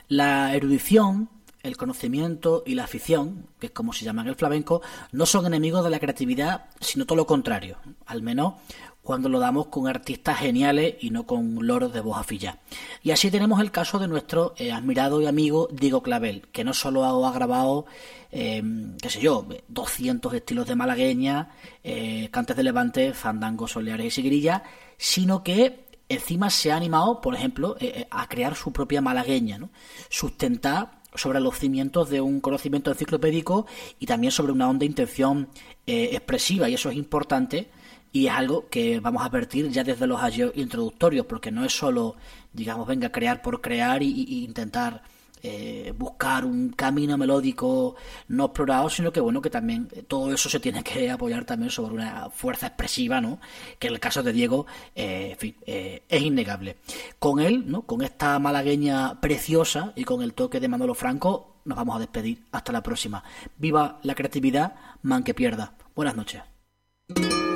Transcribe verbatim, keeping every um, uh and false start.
La erudición, el conocimiento y la afición, que es como se llama en el flamenco, no son enemigos de la creatividad, sino todo lo contrario, al menos cuando lo damos con artistas geniales y no con loros de voz afillada. Y así tenemos el caso de nuestro eh, admirado y amigo Diego Clavel, que no solo ha, ha grabado, eh, qué sé yo, doscientos estilos de malagueña, eh, cantes de levante, fandangos, soleares y siguirilla, sino que encima se ha animado, por ejemplo, eh, a crear su propia malagueña, ¿no? Sustentada sobre los cimientos de un conocimiento enciclopédico y también sobre una honda intención eh, expresiva, y eso es importante. Y es algo que vamos a advertir ya desde los años introductorios, porque no es solo, digamos, venga, crear por crear y, y intentar eh, buscar un camino melódico no explorado, sino que, bueno, que también todo eso se tiene que apoyar también sobre una fuerza expresiva, ¿no? Que en el caso de Diego, eh, en fin, eh, es innegable. Con él, ¿no? Con esta malagueña preciosa y con el toque de Manolo Franco, nos vamos a despedir. Hasta la próxima. Viva la creatividad, man que pierda. Buenas noches.